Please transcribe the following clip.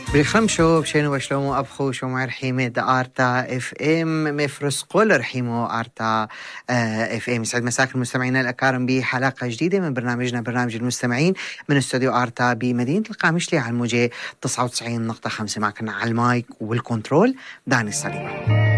بالخمشو بشينو بشلومو أبخو شو مرحيمة دا آرتا اف ام مفرس قول رحيمو آرتا اف ام. يسعد مساك المستمعين الأكارم بحلقة جديدة من برنامجنا برنامج المستمعين من استوديو آرتا بمدينة القامشلي على الموجة 99.5. معكنا على المايك والكنترول داني الصليبة.